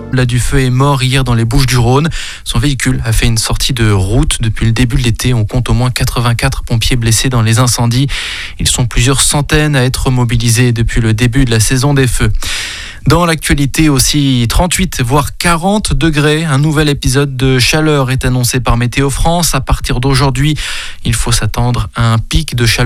Là du feu est mort hier dans les Bouches-du-Rhône. Son véhicule a fait une sortie de route. Depuis le début de l'été, on compte au moins 84 pompiers blessés dans les incendies. Ils sont plusieurs centaines à être mobilisés depuis le début de la saison des feux. Dans l'actualité aussi, 38 voire 40 degrés. Un nouvel épisode de chaleur est annoncé par Météo France. À partir d'aujourd'hui, il faut s'attendre à un pic de chaleur